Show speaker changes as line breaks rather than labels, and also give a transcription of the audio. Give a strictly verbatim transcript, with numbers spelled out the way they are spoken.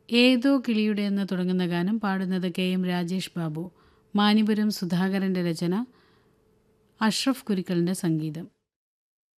ഏതോ കിളിയുടെ എന്ന് തുടങ്ങുന്ന ഗാനം പാടുന്നത് കെ എം രാജേഷ് ബാബു. മാനിപുരം സുധാകരൻ്റെ രചന, അഷ്റഫ് കുരിക്കലിൻ്റെ സംഗീതം.